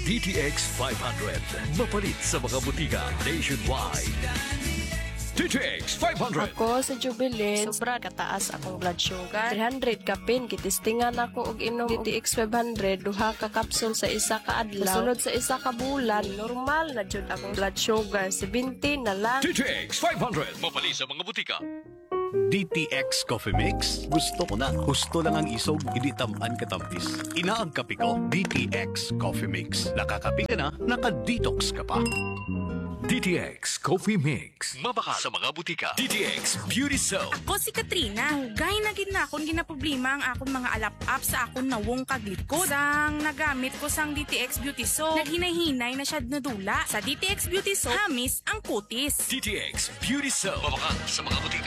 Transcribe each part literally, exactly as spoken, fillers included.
D T X five hundred. Mapalit sa mga butika nationwide. D T X five hundred. Ako sa Jubilee, sobra kataas akong blood sugar. three hundred kapin, kitistingan ako og inom D T X five hundred, duha ka kapsul sa isa ka adlaw. Sunod sa isa ka bulan, normal na jud akong blood sugar, seventy na lang. D T X five hundred. Mapalit sa mga butika. D T X Coffee Mix. Gusto ko na. Gusto lang ang isog, hindi tamaan katampis. Inaang kape ko, D T X Coffee Mix. Nakakape ka na, naka-detox ka pa. D T X Coffee Mix. Mabaka sa mga butika. D T X Beauty Soap. Ako si Katrina. Hugay na gid na akong ginaproblema ang akong mga alap-up sa akong nawong kaglikod. Sang nagamit ko sang D T X Beauty Soap, naghinay-hinay na siya nadula. Sa D T X Beauty Soap, hamis ang kutis. D T X Beauty Soap. Mabaka sa mga butika.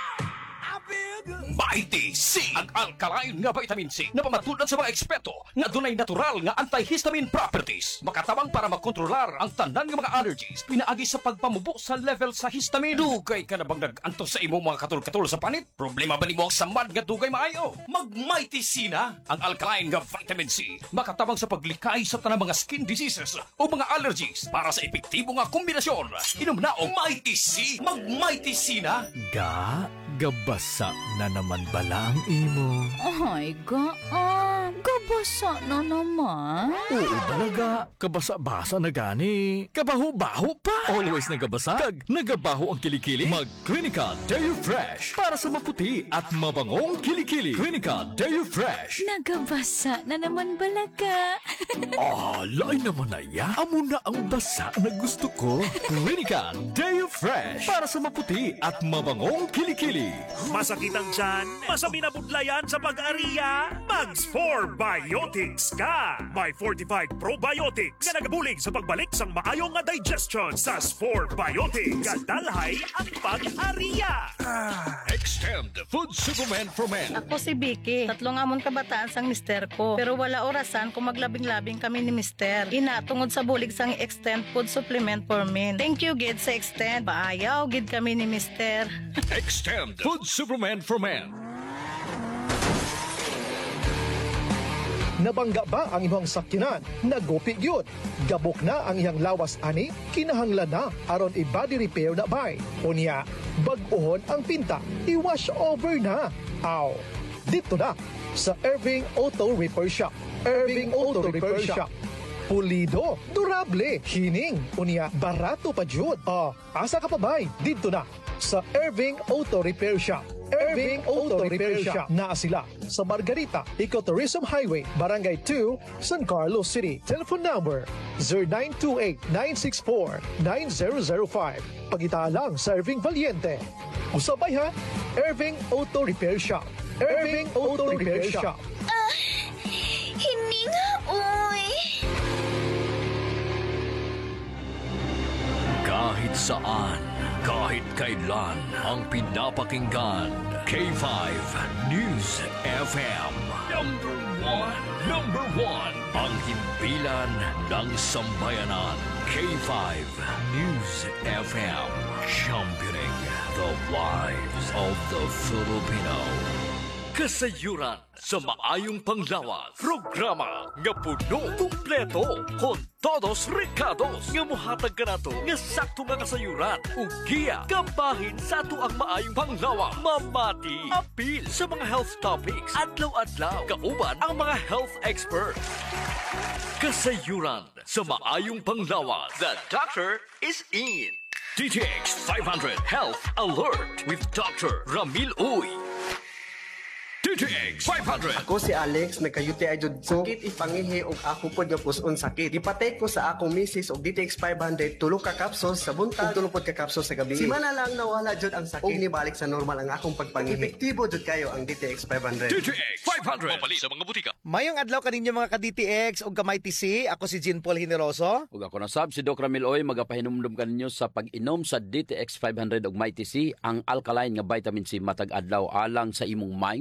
Mighty C, ang alkaline nga vitamin C na pamatulad sa mga eksperto nga dunay natural nga antihistamine properties. Makatabang para makontrolar ang tanan nga mga allergies pinaagi sa pagpamubo sa level sa histamine. Dugay ka na bang nag-antos sa imong mga katul-katul sa panit? Problema ba nimo ang samad nga dugay maayo? Mag Mighty C na, ang alkaline nga vitamin C. Makatabang sa paglikay sa tanang mga skin diseases o mga allergies para sa epektibo nga kombinasyon. Inom na og Mighty C. Mag Mighty C na. Ga, gabasa na naman bala ang imo. Ay, ga, ah, gabasa na naman. Oo talaga, kabasa-basa na gani. Kabaho-baho pa. Always nagabasa, kag nagabaho ang kilikili. Mag Clinica Deo Fresh para sa maputi at mabangong kilikili. Clinica Deo Fresh. Nagabasa na naman balaga. Ah, lain naman na ya. Amo na ang basa na gusto ko. Clinica Deo Fresh para sa maputi at mabangong kilikili. Masakit ang tiyan, masabi na budlayan sa pag-ariya, Mags four Biotics ka! May fortified probiotics na nagabulig sa pagbalik sang maayong nga digestion sa S four Biotics. Kadalhay ang pag-ariya! Extend Food Supplement for Men. Ako si Vicky. Tatlong amon kabataan sang mister ko. Pero wala orasan kung maglabing-labing kami ni mister. Ina, tungod sa bulig sang Extend Food Supplement for Men. Thank you, gid sa Extend. Paayaw, gid kami ni mister. Extend Food Supplement for Men. Nabangga ba ang imong sakyanan? Nagupi gyud. Gabok na ang iyang lawas ani, kinahanglan na aron i-body repair na bay. Unya, bag-ohon ang pinta, i-wash over na. Aw, dito na sa Irving Auto Repair Shop. Irving Auto Repair Shop. Pulido, durable, hining, unya, barato pa jud. Ah, asa ka pa bay? Dito na sa Irving Auto Repair Shop. Irving Auto Repair Shop. Naa sila sa Margarita, Ecotourism Highway, Barangay two, San Carlos City. Telephone number zero nine two eight, nine six four, nine zero zero five. Pagita lang sa Irving Valiente. Usabay ha, Irving Auto Repair Shop. Irving Auto Repair Shop. Ah, hininga, uy. Kahit saan, kahit kailan, ang pinapakinggan. K five News F M. Number one. Number one. Ang himpilan ng sambayanan. K five News F M. Championing the lives of the Filipino. Kasayuran sa maayong panglawas. Programa nga puno kumpleto kon todos recados nga mohatag kanato nga sakto nga kasayuran ug giya kabahin sa ato ang maayong panglawas. Mamati apil sa mga health topics adlaw-adlaw kauban ang mga health experts. Kasayuran sa maayong panglawas. The doctor is in. D T X five hundred Health Alert with Doctor Ramil Uy. D T X five hundred. Ako si Alex, nagka-U T I jud ko. Sakit ipangihi og ako pod nga puson sakit. Ipatay ko sa akong misis og D T X five hundred tulo ka capsules sa buntag, tulo pod ka capsules sa gabi. Simana lang nawala jud ang sakit. Og nibalik sa normal ang akong pagpangihi. Epektibo jud kayo ang D T X five hundred. D T X five hundred. Mapalit sa mga butika. Mayong adlaw kaninyo mga ka-D T X ug kamay T C. Ako si Jean Paul Generoso. Ug ako na sab si Doc Ramil Oy, magapahinumdum kaninyo sa pag-inom sa D T X five hundred ug Mighty C, ang alkaline nga vitamin C matag adlaw alang sa imong maing panglawas.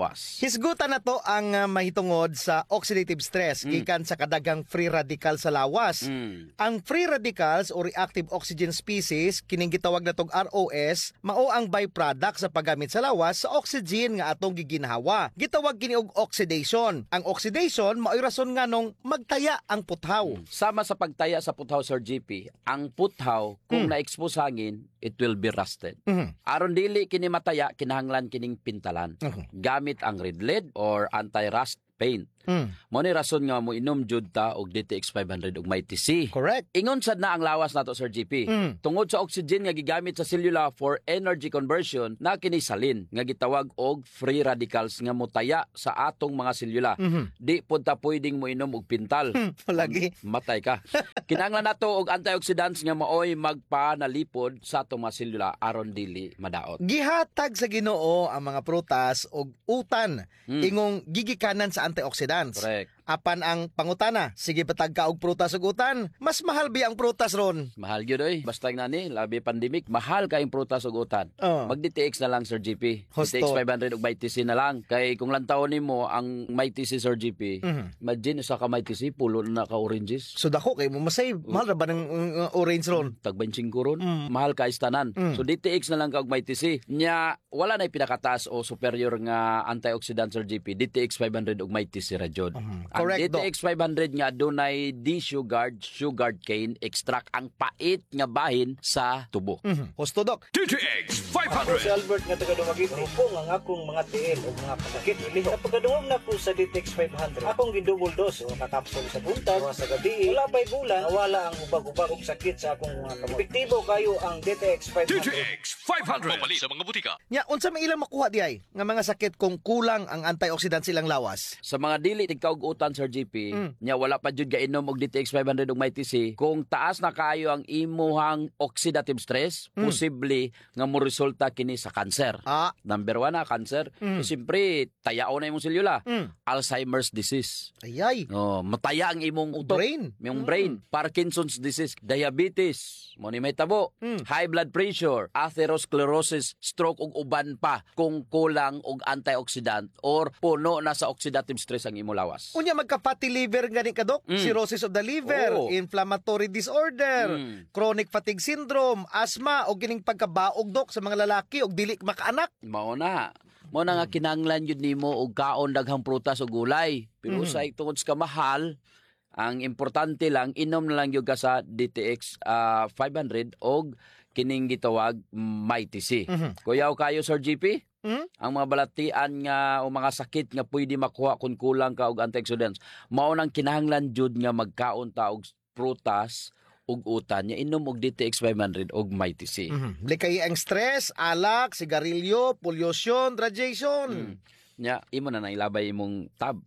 lawas. Hisgutan na to ang uh, mahitungod sa oxidative stress Mm. gikan sa kadagang free radical sa lawas. Mm. Ang free radicals o reactive oxygen species kining gitawag natong R O S mao ang byproduct sa paggamit sa lawas sa oxygen nga atong giginhawa. Gitawag kini og oxidation. Ang oxidation mao'y rason nga nung magtaya ang puthaw. Sama sa pagtaya sa puthaw, Sir G P, ang puthaw kung Mm. na-expose hangin, it will be rusted. Mhm. Aron dili kini mataya, kinahanglan kining pintalan. Mhm. Gamit ang red lead or anti-rust paint. Mm. Mo ni rason nga mo inom jud ta og D T X five hundred ug may T C. Correct. Ingon sad na ang lawas nato, Sir G P. Mm. Tungod sa oxygen nga gigamit sa selula for energy conversion na kini salin nga gitawag og free radicals nga motaya sa atong mga selula. Mhm. Di pud ta pwedeng mo inom og pintal. Palagi. Matay ka. Kinahanglan nato og antioxidants nga maoy magpanalipod sa atong mga selula aron dili madaot. Gihatag sa Ginoo ang mga prutas og utan Mm. ingong gigikanan sa antioxidants. Correct. Apan ang pangutana, sige patag ka og prutas ug utan, mas mahal bi ang prutas ron. Mahal gyud oy. Basta nga ni labi pandemic, mahal kayong prutas ug utan. Oh. Mag D T X na lang, Sir G P. Husto. D T X five hundred ug may T C na lang. Kay kung lantawon nimo ang may T C, Sir G P, Mhm. imagine sa ka may T C pulo na ka oranges. So dako kay mo masave. Mahal ra ba ng uh, orange ron? Tag twenty-five ron. Mm. Mahal ka istanan. Mm. So D T X na lang ka og may T C. Nya wala na pinakataas o superior nga antioxidant, Sir G P. D T X five hundred ug may T C ra jud. Mhm. Ang Correct, D T X five hundred nga dunay D-sugared sugared cane extract, ang pait nga bahin sa tubo. Mhm. Husto dok. D T X five hundred. Ako si Albert nga taga Dumaguete. Rupong ang akong mga tiil o mga kasakit. Iliho. Sa pagkaduwag na ko sa D T X five hundred, akong gidouble dose o nakapsol sa buntag o sa gabi. Wala pa'y bulan, nawala ang ubag-ubag og sakit sa akong mga kamot. Epektibo kayo ang D T X five D T hundred. X five hundred. Mabali sa mga butika. Nya unsa may ilang makuha di ay nga mga sakit kung kulang ang antioxidants silang lawas? Sa mga dili tigkaugutan, Sir G P, Mm. nya wala pa jud gainom og D T X five hundred ug may T C, kung taas na kayo ang imuhang oxidative stress, Mm. posible nga mo resulta kini sa cancer. Ah. Number one na cancer. Mm. So, siyempre, tayao na imong selula. Mm. Alzheimer's disease. Ayay. Oh, mataya ang imong utok. Brain. Yung Mm. brain. Parkinson's disease, diabetes, mo ni may tabo, Mm. high blood pressure, atherosclerosis, stroke ug uban pa kung kulang og antioxidant or puno na sa oxidative stress ang imo lawas. Unya magka-fatty liver gani ka dok, Mm. cirrhosis of the liver, Oo. inflammatory disorder, Mm. chronic fatigue syndrome, asthma o gining pagkabaog dok sa mga lalaki og dili makaanak. Mao na. Mo na nga kinahanglan yun nimo og kaon daghang prutas ug gulay. Pero Mhm. sa tungod sa kamahal, ang importante lang inom na lang gyud ka sa D T X ah, five hundred og kining gitawag may T C. Mhm. Kuyaw kayo, Sir G P? Hmm? Ang mga balatian nga o mga sakit nga pwede makuha kung kulang ka og antioxidants, mao nang kinahanglan jud nga magkaon ta og prutas ug utan nya inom og D T X five hundred og may T C. Mhm. Likay ang stress, alak, sigarilyo, pollution, radiation. Mm. Nya imo na nailabay imong tab.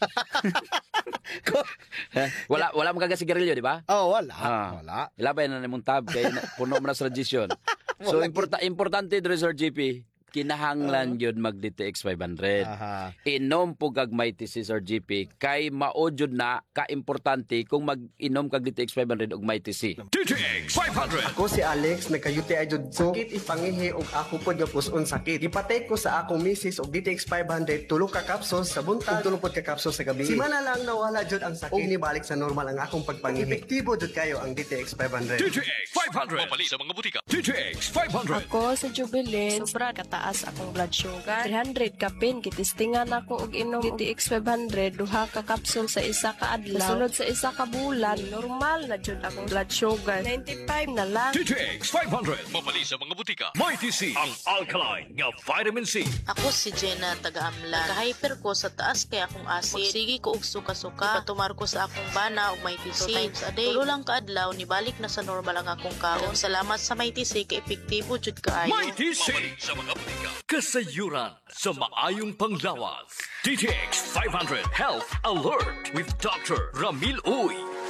Eh, wala wala man kaga sigarilyo, di ba? Oh, wala. Ah. Wala. Ilabay na nimong tab kay na- puno man na sa radiation. So Wala importa importante dre, Sir G P, kinahanglan yun mag D T X five hundred. Aha. Inom po kag may T C, Sir G P, kay mao jud na ka-importante kung mag-inom kag D T X five hundred ug may T C. D T X five hundred. Ako si Alex, nagka-U T I jud ko. Sakit ipangihi og ako pod nga puson sakit. Ipatay ko sa akong misis og D T X five hundred tulo ka capsules sa buntag ug tulo pod ka capsules sa gabi. Simana lang nawala jud ang sakit. Og nibalik sa normal ang akong pagpangihi. Epektibo jud kayo ang D T X five hundred. D T X five hundred. Mabali sa mga butika. D T X five hundred. Ako sa Jubilee, sobra kataas akong blood sugar. three hundred ka pin, kitistingan ako og inom D T X five hundred, duha ka kapsul sa isa ka adlaw. Sunod sa isa ka bulan, normal na jud akong blood sugar. ninety-five na lang. D T X five hundred. Mabali sa mga butika. May T C. Ang alkaline nga vitamin C. Ako si Jenna taga-Amlan. Ka-hyper ko sa taas kay akong acid. Magsigi ko og suka-suka. Ipatumar ko sa akong bana og may T C. Two times a day. Tulo lang ka adlaw, nibalik na sa normal ang akong kaon. Salamat sa may T C kay epektibo jud kaayo. May T C. Mabali sa mga butika. Kasayuran sa maayong panglawas. D T X five hundred Health Alert with Doctor Ramil Uy.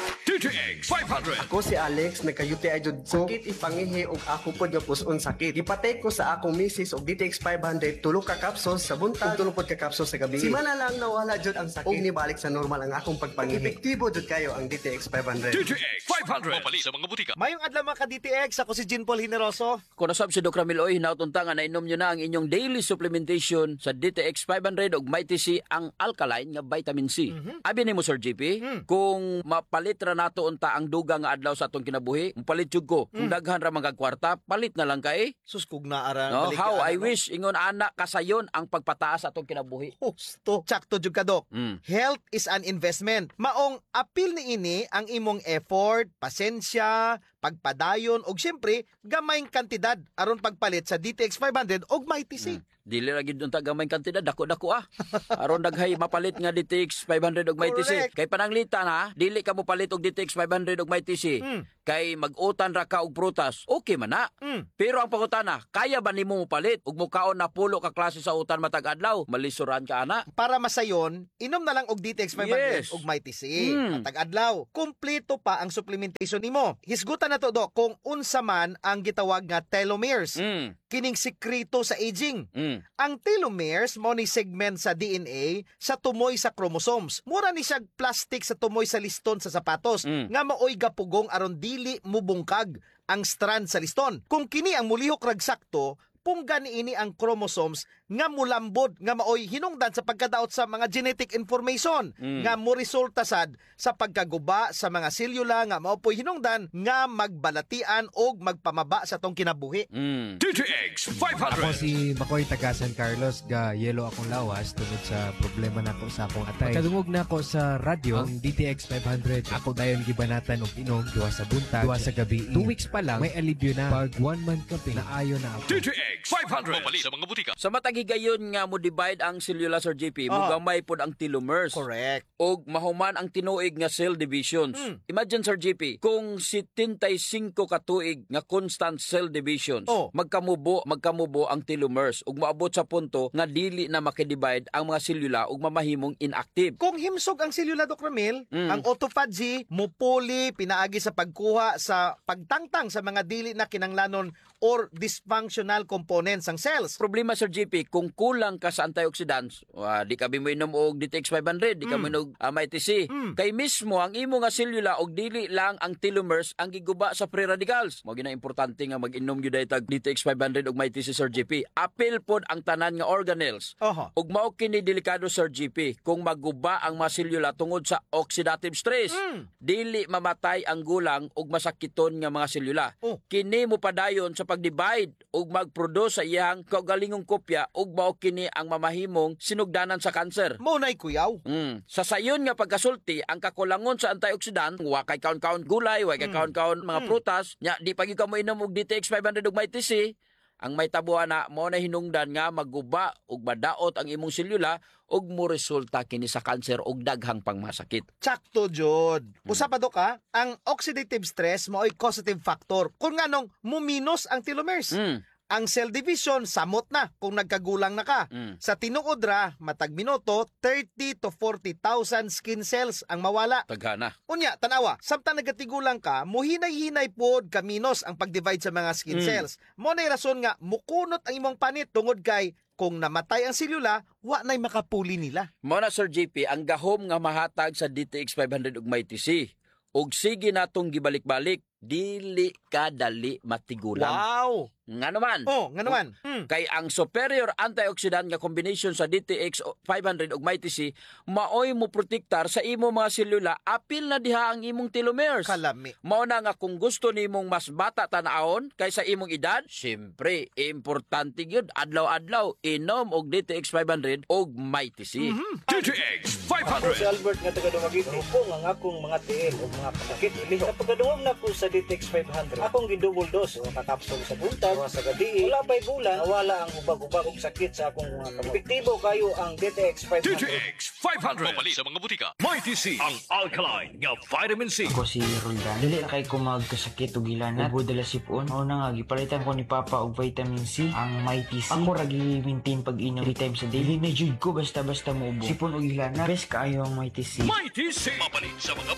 D T X five hundred. Ako si Alex, nagka-U T I jud ko. Sakit ipangihi og ako pod nga puson sakit. Ipatay ko sa akong misis og D T X five hundred tulo ka capsules sa buntag, tulo pod ka capsules sa gabi. Simana lang nawala jud ang sakit. Og nibalik sa normal ang akong pagpangihi. Epektibo jud kayo ang D T X five hundred. D T X five hundred. Mapali sa mga butika. Mayong adlaw mga ka-D T X, ako si Jean Paul Hineroso. Kung nasab si Doc Ramil Oy, hinautunta nga nainom nyo na ang inyong daily supplementation sa D T X five hundred ug Mighty C ang alkaline nga vitamin C. Mm-hmm. Abi ni mo Sir J P, mm. kung mapalit ra nato unta ang duga nga adlaw sa atong kinabuhi, palit jud ko. Kung mm. daghan ra mga kwarta, palit na lang kay. Sus kog na ara. No, how I no? wish ingon ana kasayon ang pagpataas sa atong kinabuhi. Husto. Sakto jud ka Doc. Mm. Health is an investment. Maong apil ni ini ang imong effort, pasensya, pagpadayon og syempre gamayng kantidad aron pagpalit sa D T X five hundred og Mighty C. Mm. Dili ra gid unta gamay kantidad, dako-dako ah. Aron daghay mapalit nga D T X five hundred og Mighty C. Kay pananglitan ha, dili ka mo palit og D T X five hundred og Mighty C. Mm. Kay mag-utan ra ka og prutas, okay man na. Mm. Pero ang pangutana, kaya ba nimo mo palit ug mukaon na pulo ka klase sa utan matag adlaw? Malisuran ka ana. Para masayon, inom na lang og D T X five hundred yes. og Mighty C. Mm. Matag adlaw. Kumpleto pa ang supplementation nimo. Hisgutan na to Doc kung unsa man ang gitawag nga telomeres. Mm. Kining sekreto sa aging. Mm. Ang telomeres mo ni segment sa D N A sa tumoy sa chromosomes. Mura ni siya plastic sa tumoy sa liston sa sapatos mm. nga maoy gapugong aron dili mubungkag ang strand sa liston. Kung kini ang mulihok rag sakto, pungga niini ang chromosomes nga mulambod nga maoy hinungdan sa pagkadaot sa mga genetic information mm. nga mo resulta sad sa pagkaguba sa mga selula nga maopoy hinungdan nga magbalatian og magpamaba sa tong kinabuhi. Mm. D T X five hundred. Ako si Makoy taga San Carlos, ga yelo akong lawas tungod sa problema nako sa akong atay. Kadungog nako sa radyo ang D T X five hundred. Ako dayon gibanatan og inom duwa sa buntag, duwa sa gabi. Two weeks pa lang may alibyo na. Pag one month kaping naayo na ako. D T X five hundred. Mapali sa mga butika. Sa matagigayon nga mo divide ang selula Sir J P, oh. mugamay pod ang telomeres. Correct. Og mahuman ang tinuig nga cell divisions. Mm. Imagine Sir J P, kung seventy-five ka tuig nga constant cell divisions, oh. magkamubo, magkamubo ang telomeres ug maabot sa punto nga dili na makidivide ang mga selula ug mamahimong inactive. Kung himsog ang selula Doc Ramil, mm. ang autophagy mupuli pinaagi sa pagkuha sa pagtangtang sa mga dili na kinanglanon or dysfunctional components ng cells. Problema Sir J P, kung kulang ka sa antioxidants, uh, di ka mo inom og D T X five hundred, di ka mo inom uh, Mighty C. Mm. Kay mismo ang imo nga selula og dili lang ang telomeres ang giguba sa free radicals. Mao gina importante nga mag-inom gyud tag D T X five hundred og Mighty C Sir J P. Apil pod ang tanan nga organelles. Uh-huh. Ug mao kini delikado Sir J P kung maguba ang mga selula tungod sa oxidative stress. Mm. Dili mamatay ang gulang ug masakiton nga mga selula. Oh. Kini mo padayon sa pag-divide ug mag-produce sa iyang kaugalingong kopya ug mao kini ang mamahimong sinugdanan sa kanser. Mao nay kuyaw. Mm. Sa sayon nga pagkasulti ang kakulangon sa antioxidant, wa kay kaon-kaon gulay, wa kay mm. kaon-kaon mga mm. prutas, nya di pagi ka mo inom og D T X five hundred ug Mighty C, ang may tabuhan na mo na hinungdan nga maguba ug madaot ang imong selula ug mo resulta kini sa kanser ug daghang pangmasakit. Sakto jud. Usa pa Doc ha, ang oxidative stress mao'y causative factor kung nganong muminos ang telomeres. Mm. Ang cell division samot na kung nagkagulang na ka. Mm. Sa tinuod ra matag minuto thirty to forty thousand skin cells ang mawala. Taghana. Unya tanawa, samtang nagatigulang ka, muhinay-hinay pod kaminos ang pag-divide sa mga skin mm. cells. Mo nay rason nga mukunot ang imong panit tungod kay kung namatay ang selula, wa nay makapuli nila. Mo na Sir J P, ang gahom nga mahatag sa D T X five hundred ug Mighty C. Og sige natong gibalik-balik, dili ka dali matigulang. Wow! Nga naman. Oh, nga naman. Hmm. Kay ang superior antioxidant nga combination sa D T X five hundred ug Mighty C maoy mo protektar sa imo mga selula apil na diha ang imong telomeres. Kalami. Mao na nga kung gusto nimong mas bata tan-awon kaysa imong edad, syempre importante gyud adlaw-adlaw inom og D T X five hundred ug Mighty C. Mm-hmm. D T X five hundred. Ako si Albert nga taga Dumaguete. Rupong ang akong mga tiil o mga pasakit iliho. Sa pagkaduwag na ko sa D T X five hundred, akong gidouble dose o kakapsol sa buntag sa gabi. Wala pa'y bulan, nawala ang ubag-ubag og sakit sa akong mga kamot. Epektibo kayo ang D T X five hundred. D T X five hundred. Mapali sa mga butika. Mighty C, ang alkaline nga vitamin C. Ako si Roldan. Dili na kay ko magkasakit og ilanat. Ubo dala sipon. Mao na nga gipalitan ko ni Papa og vitamin C, ang Mighty C. Ako ra gi-maintain pag-inom three times a day. Dili na jud ko basta-basta mo ubo. Sipon og ilanat. Best kaayo ang Mighty C. Mighty C. Mapali sa mga butika.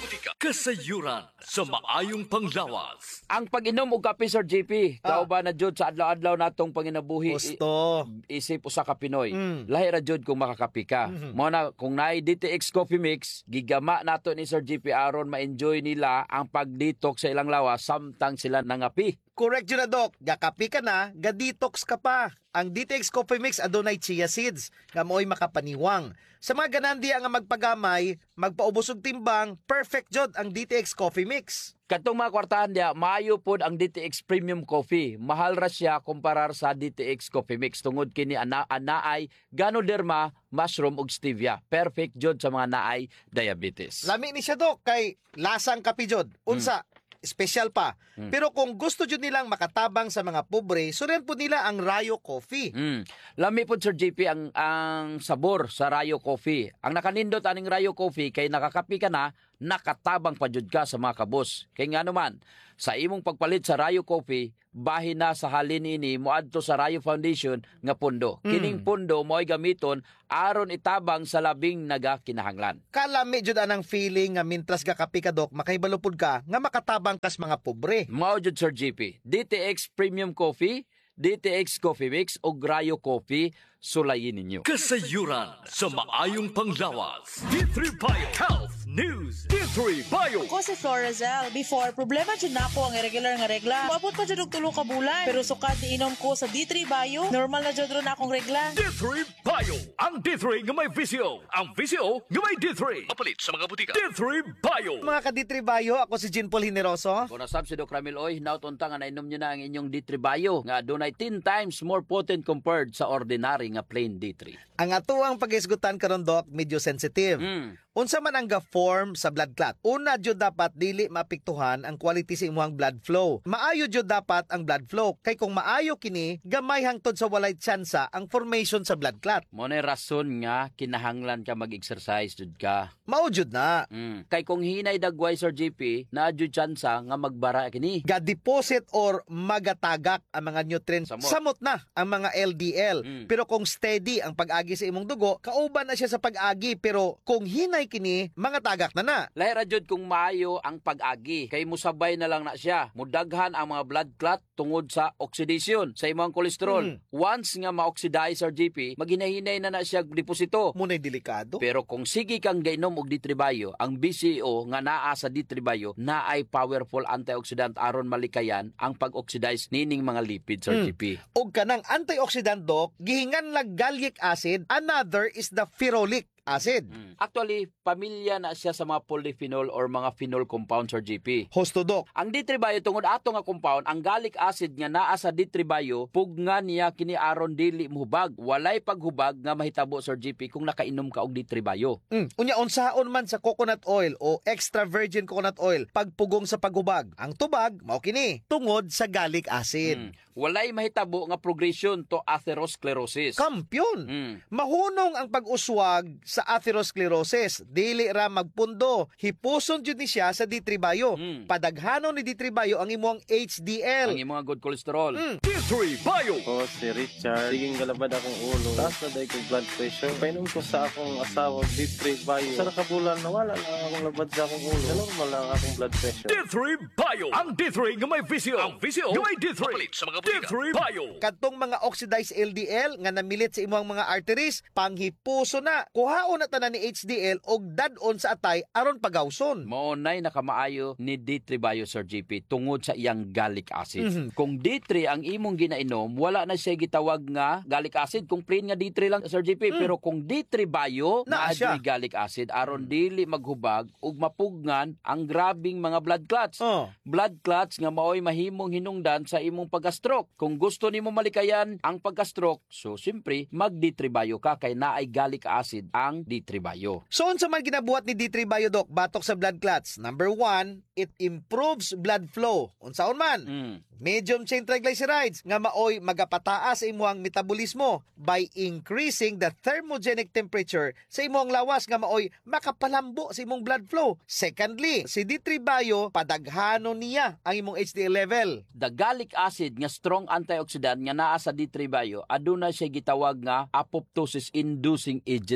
Kasayuran sa maayong panglawas. Ang pag-inom og kape, Sir J P, Ah. kauban na jud sa adlaw-adlaw natong panginabuhi. Gusto. I- isip usa ka Pinoy. Mm. Lahi ra jud kung makakapi ka. Mhm. Mo na kung naay D T X Coffee Mix, gigama nato ni Sir J P aron ma-enjoy nila ang pag-detox sa ilang lawas samtang sila nangapi. Correct yun na, Doc. Gakapi ka na, ga-detox ka pa. Ang D T X Coffee Mix adunay chia seeds nga mo'y makapaniwang. Sa mga ganandiya nga magpagamay, magpaubos og timbang, perfect jod ang D T X Coffee Mix. Katong mga kwartahan dia, maayo pod ang D T X Premium Coffee. Mahal ra siya kumparar sa D T X Coffee Mix tungod kini ana anaay Ganoderma, mushroom ug stevia. Perfect jod sa mga naay diabetes. Lami ni siya, Doc, kay lasang kapi jod. Unsa, special pa. Mm. Pero kung gusto jud nilang makatabang sa mga pobre, suren po nila ang Rayo Coffee. Mm. Lami po, Sir J P, ang ang sabor sa Rayo Coffee. Ang nakanindot aning Rayo Coffee kay nakakapi ka na, nakatabang pa jud ka sa mga kabos. Kay nga naman, sa imong pagpalit sa Rayo Coffee, bahin na sa halin ini moadto sa Rayo Foundation nga pundo. Mm. Kining pundo mo'y gamiton aron itabang sa labing nagakinahanglan. Kalami jud anang feeling nga mintras gakapi ka, Doc, makaibalupod ka nga makatabang kas mga pobre. Mao jud, Sir J P, D T X Premium Coffee, D T X Coffee Mix o Rayo Coffee, sulayin ninyo. Kasayuran sa maayong panglawas. D three Bio Health News. D three Bio. Ko si Florazel. Before, problema dyan na ako ang irregular nga regla. Maabot pa dyan og tulo ka bulan. Pero sukad ni inom ko sa D three Bio, normal na dyan ron akong regla. D three Bio. Ang D three nga may V C O. Ang V C O nga may D three. Mapalit sa mga butika. D three Bio. Mga ka-D three Bio, ako si Jean Paul Hineroso. Kung nasab si Doc Ramil Oy, nautunta nga nainom nyo na ang inyong D three Bio nga dunay ten times more potent compared sa ordinary nga plain D three. Ang atuang pag-isgutan karon, Doc, medyo sensitive. Mm. Unsa man ang ga-form sa blood clot? Una jud dapat dili maapektuhan ang quality sa imong blood flow. Maayo jud dapat ang blood flow kay kung maayo kini, gamay hangtod sa walay tsansa ang formation sa blood clot. Mo na rason nga kinahanglan ka mag-exercise jud ka. Mao jud na. Mm. Kay kung hinay dagway, Sir J P, na jud tsansa nga magbara kini. Ga-deposit or magatagak ang mga nutrients. Samot. Samot na ang mga L D L. Mm. Pero kung steady ang pag-agi sa imong dugo, kauban na siya sa pag-agi. Pero kung hinay kini, mga tagak na na. Lahi ra jud kung maayo ang pag-agi. Kay musabay na lang na siya. Mudaghan ang mga blood clot tungod sa oxidation sa imong kolesterol. Mm. Once nga ma-oxidize, Sir J P, maghinay-hinay na na siya deposito. Muna'y delikado. Pero kung sige kang gainom og D three Bio, ang B C O nga naa sa D three Bio na ay powerful antioxidant aron malikayan ang pag-oxidize nining mga lipid, Sir Mm. J P. Og kanang antioxidant, Doc, gihingan lang gallic acid, another is the pherolic acid. Mm. Actually, pamilya na siya sa mga polyphenol or mga phenol compounds, Sir J P. Hosto, Doc. Ang D three Bio tungod ato nga compound, ang gallic acid nga naa sa D three Bio, pugna niya kini aron dili mohubag. Walay paghubag nga mahitabo, Sir J P, kung nakainom ka og D three Bio. Mm. Unya, unsaon man sa coconut oil o extra virgin coconut oil, pagpugong sa paghubag. Ang tubag, mao kini, tungod sa gallic acid. Mm. Walay mahitabo nga progression to atherosclerosis. Kampyon. Mm. Mahunong ang pag-uswag sa atherosclerosis. Dili ra magpundo. Hipuson jud ni siya sa D three Bio. Mm. Padaghanon ni D three Bio ang imong H D L. Ang imong good cholesterol. Mm. D three Bio. Ako si Richard. Siging galabad akong ulo. Taas na dahil kong blood pressure. Painom ko sa akong asawa D three Bio. Sa nakabulan, nawala lang akong labad sa akong ulo. Sa normal lang akong blood pressure. D three Bio. Ang D three nga may V C O. Ang V C O nga may D three. Mapalit sa mga D three Bio. Kadtong mga oxidized L D L nga namilit sa imong mga arteries, panghipuso na. Kuhaon na tanan ni H D L og dadon sa atay aron pagawson. Maunay nakamaayo ni D three Bio, Sir J P, tungod sa iyang gallic acid. Mhm. Kung D three ang imong ginainom, wala na siya gitawag nga gallic acid. Kung plain nga D three lang, Sir J P, Mm. pero kung D three Bio, Naa siya. naadyo'y gallic acid aron dili maghubag ug mapugnan ang grabing mga blood clots. Oh. Blood clots nga maoy mahimong hinungdan sa imong pagka-stroke. Kung gusto nimo malikayan ang pagka-stroke, so simpre mag D three Bio ka kay naay gallic acid ang D three Bio. So unsa man ginabuhat ni D three Bio, Doc, batok sa blood clots? Number one, it improves blood flow. Unsaon man? Mm. Medium chain triglycerides nga maoy magapataas sa imong metabolismo by increasing the thermogenic temperature sa imong lawas nga maoy makapalambo sa imong blood flow. Secondly, si D three Bio padaghanon niya ang imong H D L level. The gallic acid nga strong antioxidant nga naa sa D three Bio aduna siya gitawag nga apoptosis inducing agent, Sir Correct. J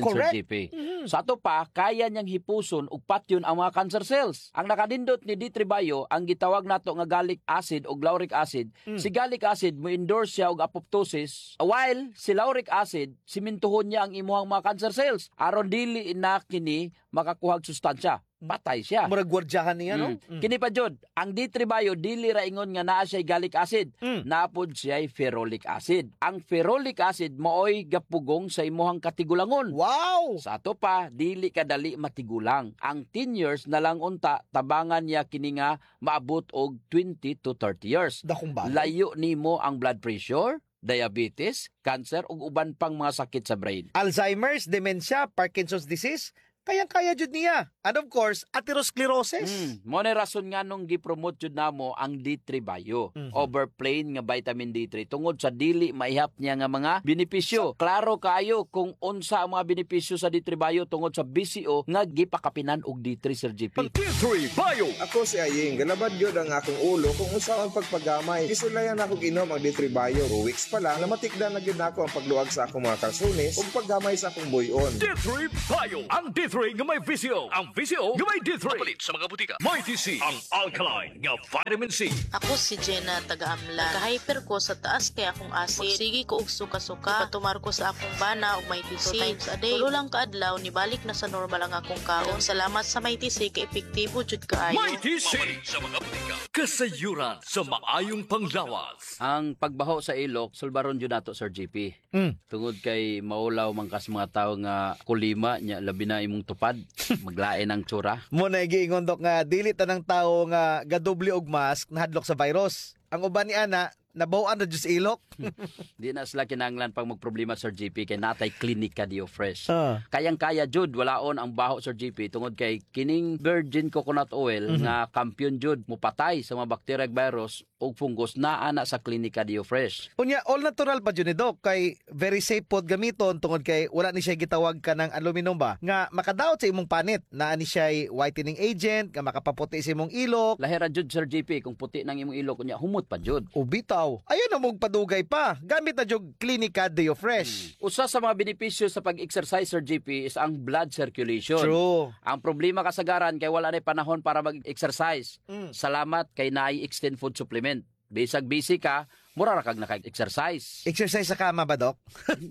P. Mm-hmm. Sa ato pa, kaya niyang hipuson ug patyon ang mga cancer cells. Ang nakanindot ni D three Bio, ang gitawag nato nga gallic acid o lauric acid, mm. si gallic acid mo endorse siya og apoptosis, while si lauric acid simintuhon niya ang imuhang mga cancer cells aron dili na kini makakuhag sustansya. Patay siya. Murag gwardyahan niya, no? Mm. Mm. Kini pa jud, ang D three Bio dili ra ingon nga naa siya gallic acid, mm. naapod siya ferrolic acid. Ang ferrolic acid maoy gapugong sa imuhang katigulangon. Wow! Sa ato pa, dili kadali matigulang. Ang ten years na lang unta tabangan niya kini nga maabot og twenty to thirty years. Dakong bala. Layo nimo ang blood pressure, diabetes, cancer ug uban pang mga sakit sa brain. Alzheimer's, dementia, Parkinson's disease, kayang-kaya jud niya. And of course, atherosclerosis. Mm. Mo na rason nga nung gi-promote jud namo ang D three Bio, mm-hmm. overplain nga vitamin D three tungod sa dili maihap niya nga mga benepisyo. So, klaro kayo kung unsa ang mga benepisyo sa D three Bio tungod sa B C O nga gipakapinan og D three Sir G P. D three Bio. Ako si Aying, galabad gyud ang akong ulo kung unsa ang pagpagamay. Isulayan ako ginom ang D three Bio. Two weeks pa lang, namatikdan na gyud nako ang pagluwag sa akong mga kalsunis ug paggamay sa akong buyon. D three Bio. Ang D three nga may V C O. Ang V C O nga may D three. Kapalit sa mga butika. May T C. Ang alkaline nga vitamin C. Ako si Jenna taga-Amlan. Kahyper ko sa taas kay akong acid. Sige ko og suka-suka. Patumar ko sa akong bana og may T C. Two times a day. Tulo lang kaadlaw nibalik na sa normal ang akong kaon. Salamat sa may T C kay epektibo jud kaayo. May T C sa mga butika. Kasayuran sa maayong panglawas. Ang pagbaho sa ilok, sulbaron jud nato Sir G P. Mm. Tungod kay maulaw man kas mga tawo nga kulima nya labi na imong tupad, maglain ang tsura. Mo na giingon dok nga dili tanang tawo nga gadoble og mask nahadlok sa virus. Ang uban ni ana nabawan na jud sa ilok. Di na sila kinahanglan pag magproblema Sir G P kay natay Clinica Dio Fresh. Uh. Kayang-kaya jud walaon ang baho Sir G P tungod kay kining virgin coconut oil mm-hmm. nga kampiyon jud mupatay sa mga bacteria ug virus ug fungus naa na sa Clinica Dio Fresh. Unya all natural pa jud ni Doc kay very safe pod gamiton tungod kay wala ni siya gitawag ka ng aluminum ba nga makadaot sa imong panit. Naa ni siya whitening agent nga makapaputi sa imong ilok. Lahira jud Sir G P kung puti nang imong ilok unya humot pa jud. Ubitaw. Ayun na mong padugay pa. Gamit na jog Clinica Dio Fresh. Hmm. Usa sa mga benepisyo sa pag-exercise Sir G P is ang blood circulation. True. Ang problema kasagaran kay wala na panahon para mag-exercise. Mm. Salamat kay naay extend food supplement. Bisag busy ka, mura ra kag naka-exercise. Exercise sa kama ba, Doc?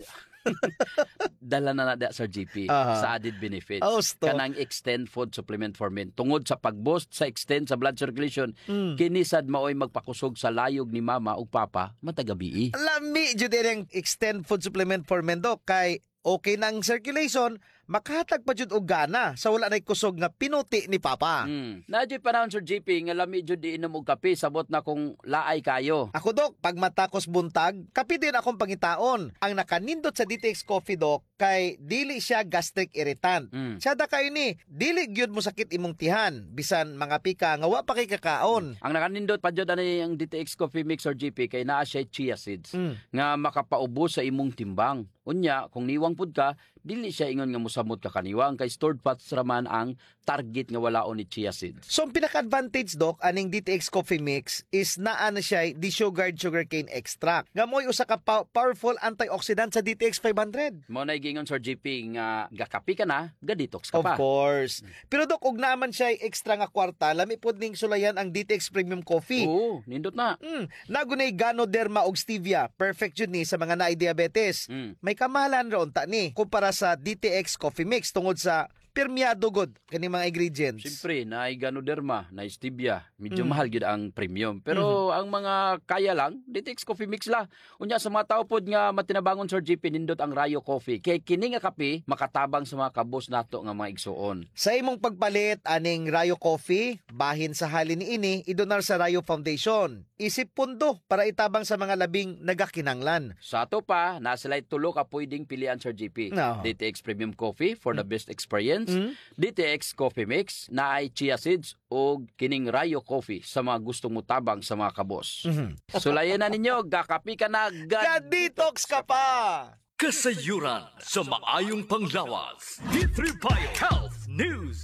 Dala na na Sir G P uh-huh. sa added benefits. Oh, kanang extend food supplement for men. Tungod sa pag-boost sa extend sa blood circulation, mm. kinisad maoy magpakusog sa layog ni mama ug papa matagabi. Lami jud ang extend food supplement for men, Doc, kay okay nang circulation, makahatag pa jud og gana sa wala nay kusog nga pinuti ni papa. Mm. Nadyo panahon Sir G P nga lami jud di inom og kape sabot na kung laay kayo. Ako Doc, pag matakos buntag, kape din akong pangitaon. Ang nakanindot sa D T X Coffee Doc kay dili siya gastric irritant. Mm. Siya da kay ni, dili gyud mo sakit imong tihan bisan mga pika nga wa pa kay kakaon. Ang nakanindot pa jud ani ang D T X Coffee Mix Sir G P kay naa siya chia seeds mm. nga makapaubos sa imong timbang. Unya, kung niwang pud ka, dili siya ingon nga musamot ka kaniwang kay stored fats raman ang target nga walaon ni chia seeds. So ang pinaka-advantage Doc aning D T X Coffee Mix is naa na siya desugared sugarcane extract. Nga mo'y usa ka pa- powerful antioxidant sa D T X five hundred. Mo na gingon Sir G P nga gakapi ka na, ga-detox ka of pa. Of course. Pero Doc, ug naman siya extra nga kwarta, lami pod ning sulayan ang D T X Premium Coffee. Oo, nindot na. Mm, nagunay Ganoderma og stevia. Perfect jud ni sa mga naay diabetes. Mm. May kamahalan ra unta ni kumpara sa D T X Coffee Mix tungod sa permiado good kani mga ingredients. Siyempre, na Ganoderma, na stevia, medyo mm. mahal gyud ang premium. Pero mm-hmm. ang mga kaya lang, D T X Coffee Mix la. Unya sa mga tao pod nga matinabangon Sir G P nindot ang Rayo Coffee. Kay kini nga kape makatabang sa mga kabos nato nga mga igsuon. Sa imong pagpalit aning Rayo Coffee, bahin sa halin niini idonar sa Rayo Foundation. Isip pundo para itabang sa mga labing nagakinanglan. Sa ato pa, na sila tulo ka pwedeng pilian Sir G P. No. D T X Premium Coffee for the best experience. Mm. D T X Coffee Mix na ay chia seeds o kining Rayo Coffee sa mga gustong mutabang sa mga kabos. Mm-hmm. Sulayan na ninyo, gakapi ka na, ga-detox ka pa! Kasayuran sa maayong panglawas. D three Bio Health News. D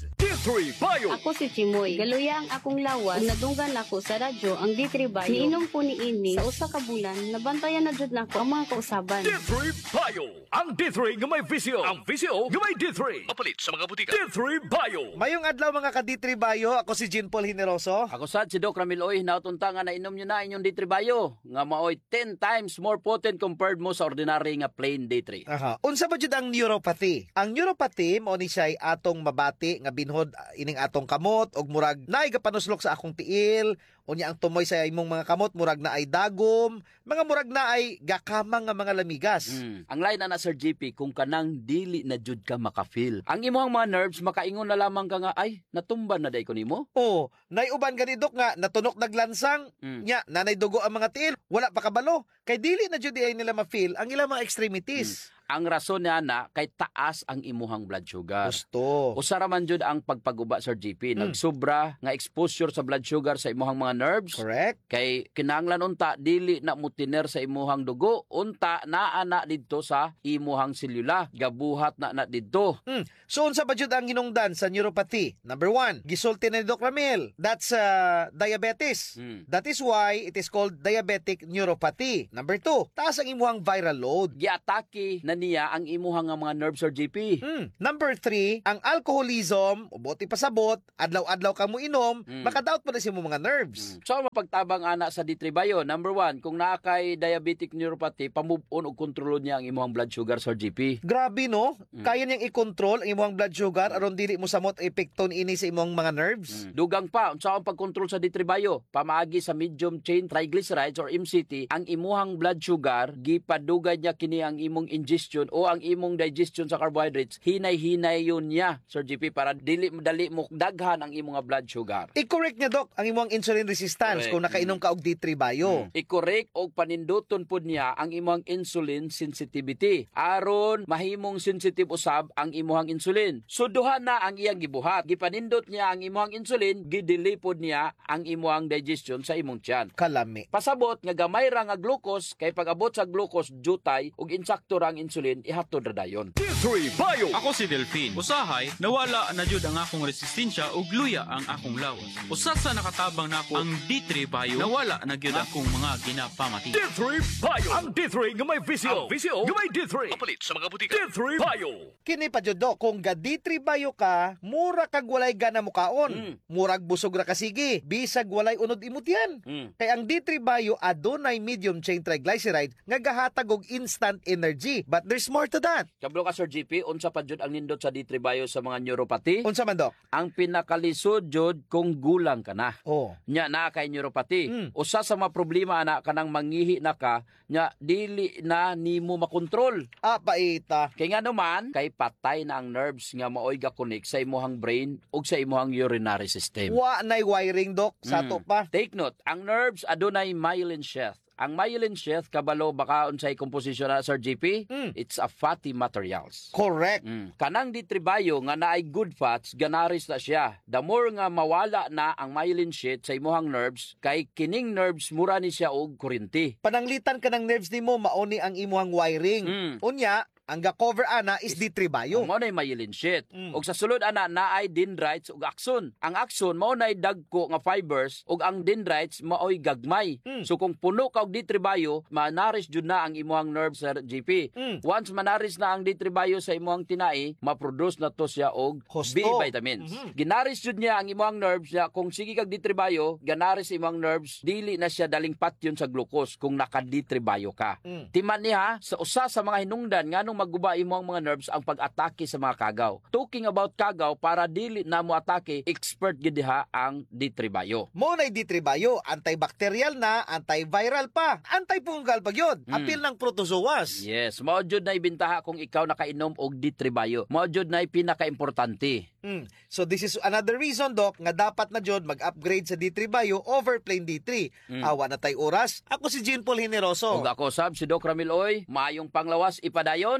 three Bio. Ako si Chimoy. Galuya ang akong lawas. Kung nadunggan ako sa radyo ang D three Bio. Niinom ko ni ini sa usa ka bulan. Nabantayan na jud nako ang mga kausaban. D three Bio. Ang D three nga may visyo. Ang visyo nga may D three. Papalit sa mga butika. D three Bio. Mayong adlaw mga ka-D three Bio. Ako si Jean Paul Hineroso. Ako sad si Doc Ramiloy. Nautunta nga na inom nyo na inyong D three Bio. Nga maoy ten times more potent compared mo sa ordinary nga plain D three. Aha. Unsa ba jud ang neuropathy? Ang neuropathy mo ni siya atong mabati nga binhod ining atong kamot og murag naay gapanuslok sa akong tiil, unya ang tumoy sa imong mga kamot murag na ay dagom, mga murag na ay gakamang nga mga lamigas. Mm. Ang line na na Sir G P, kung kanang dili na jud ka makafeel. Ang imong mga nerves makaingon na lamang ka nga ay natumban na day ko nimo. Oh, nay uban gani Dok nga natunok naglansang, Mm. nya nanay dugo ang mga tiil, wala pa kabalo. Kay dili na jud ay nila ma-feel ang ilang mga extremities. Mm. Ang rason niya na kay taas ang imuhang blood sugar. Gusto. Usara man jud ang pagpaguba Sir G P. Mm. Nagsobra nga exposure sa blood sugar sa imuhang mga nerves. Correct. Kay kinahanglan unta dili na mutiner sa imuhang dugo, unta naa na didto sa imuhang selula. Gabuhat na na didto. Mm. So unsa ba jud ang hinungdan sa neuropathy? Number one, gisulti ni Doc Ramil. That's uh, diabetes. Mm. That is why it is called diabetic neuropathy. Number two, taas ang imuhang viral load. Giatake na niya ang imuhang nga mga nerves Sir G P. Mm. Number three, ang alcoholism, uboti pasabot, adlaw-adlaw ka mo inom, Mm. makadaot pa na siya mo mga nerves. Mm. So mapagtabang ana sa D three Bio, number one, kung naa kay diabetic neuropathy, pamove on og kontrolon niya ang imuhang blood sugar Sir G P. Grabe no? Mm. Kaya niyang i-control ang imuhang blood sugar aron dili mo samot epekton ini sa imong mga nerves. Mm. Dugang pa, unsa ang pagkontrol sa D three Bio? Pamaagi sa medium chain triglycerides or M C T, ang imuhang blood sugar gipadugay niya kini ang imong ingestion o ang imong digestion sa carbohydrates, hinay-hinay yun niya Sir G P para dili dali mo daghan ang imong blood sugar. I-correct niya Dok ang imong insulin resistance Correct. kung nakainom ka og D three Bio. Mm. I-correct og paninduton pud niya ang imong insulin sensitivity aron mahimong sensitive usab ang imong insulin. So duha na ang iyang gibuhat. Gipanindot niya ang imong insulin, gidili pod niya ang imong digestion sa imong tiyan. Kalami. Pasabot nga gamay ra nga glucose kay pag-abot sa glucose jutay ug insakto ra ang insulin ihatod ra dayon. D three Bio. Ako si Delphine. Usahay, nawala na jud ang akong resistensya ug luya ang akong lawas. Usa sa nakatabang nako ang D three Bio, nawala na gyud akong mga ginapamati. D three Bio. Ang D three nga may visyo. Ang visyo nga may D three. Papalit sa mga butika. D three Bio. Kini pa jud Dok, kung ga D three Bio ka, mura kag walay gana mo kaon. Mm. Murag busog ra ka sige, bisag walay unod imot yan. Mm. Kay ang D three Bio adunay medium chain triglyceride nga gahatag og instant energy. But there's more to that. Kablo ka Sir G P, unsa pa jud ang nindot sa D three Bio sa mga neuropathy? Unsa man Dok? Ang pinakalisod jud kung gulang ka na. Oh. Nya na kay neuropathy. Mm. Usa sa mga problema ana kanang mangihi na ka, nya dili na nimo makontrol. Ah, paita. Kay nga naman, kay patay na ang nerves nga maoy ga-connect sa imuhang brain ug sa imuhang urinary system. Wa nay wiring Dok, sa Mm. to pa. Take note, ang nerves adunay myelin sheath. Ang myelin sheath kabalo baka unsay composition na Sir G P? Mm. It's a fatty materials. Correct. Mm. Kanang D three Bio nga naay good fats, ganaris na siya. The more nga mawala na ang myelin sheath sa imuhang nerves, kay kining nerves mura ni siya og kuryente. Pananglitan ka ng nerves nimo mauni ang imuhang wiring. Mm. Unya, ang ga-cover ana is D three Bio. Mao nay myelin sheath. Mm. Og sa sulod ana naay dendrites ug axon. Ang axon mao nay dagko nga fibers ug ang dendrites maoy gagmay. Mm. So kung puno ka og D three Bio, manaris jud na ang imuhang nerve Sir G P. Mm. Once manaris na ang D three Bio sa imuhang tinai, ma-produce na to siya og Husto. B vitamins. Mhm. Ginaris jud niya ang imuhang nerves niya kung sige kag D three Bio, ganaris imong nerves, dili na siya daling patyon sa glucose kung naka D three Bio ka. Mm. Timan niya sa usa sa mga hinungdan nganong maguba imong mga nerves ang pag-atake sa mga kagaw. Talking about kagaw para dili na mo atake, expert gid diha ang D three Bio. Mo nay D three Bio, antibacterial na, antiviral pa, antifungal pa gyud. Mm. Apil ng protozoas. Yes, mao jud nay bintaha kung ikaw nakainom og D three Bio. Mao jud nay pinaka-importante. Mm. So this is another reason Dok nga dapat na jud mag-upgrade sa D three Bio over plain D three. Mm. Awa na tay oras. Ako si Jean Paul Hineroso. Ug ako sab si Doc Ramil Oy, maayong panglawas ipadayon.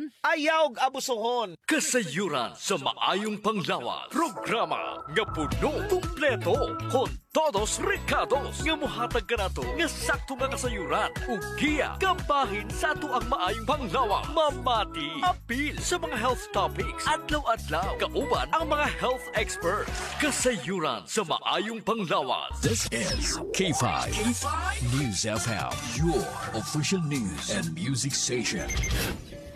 abusuhan. Ayaw abusuhon. Kasayuran sa maayong panglawas. Programa nga puno, kumpleto, kon todos recados nga muhatag ka nato nga sakto nga kasayuran ug giya kabahin sa ato ang maayong panglawas. Mamati, apil sa mga health topics, adlaw-adlaw, kauban ang mga health experts. Kasayuran sa maayong panglawas. This is K five News F M, your official news and music station.